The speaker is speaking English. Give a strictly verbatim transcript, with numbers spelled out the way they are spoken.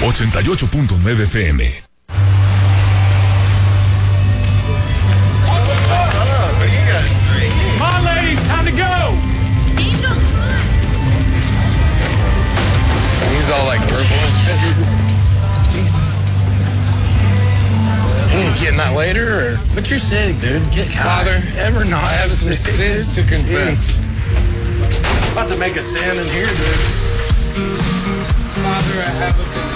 ochenta y ocho punto nueve F M. Come on, ladies, time to go. He's all like purple. Jesus. You ain't getting that later, or what you're saying, dude? Get Father, ever not I have some sins to confess. About to make a sin in here, dude. Father, I have a